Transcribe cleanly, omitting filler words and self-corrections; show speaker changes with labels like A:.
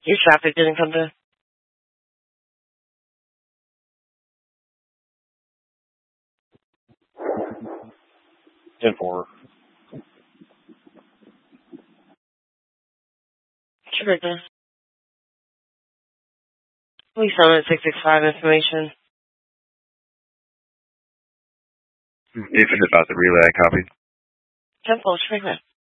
A: Your traffic didn't come through.
B: 10-4.
A: Sure. Please send it 665 information.
C: If it's about the relay, I copy.
A: 10-4,